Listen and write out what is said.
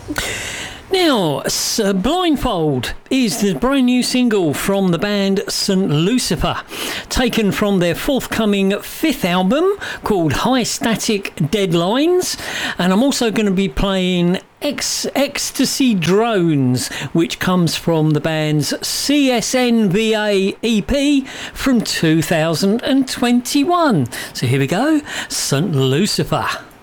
Now, Blindfold is the brand new single from the band St. Lucifer, taken from their forthcoming fifth album called High Static Deadlines. And I'm also going to be playing Ecstasy Drones, which comes from the band's CSNVA EP from 2021. So here we go, St. Lucifer.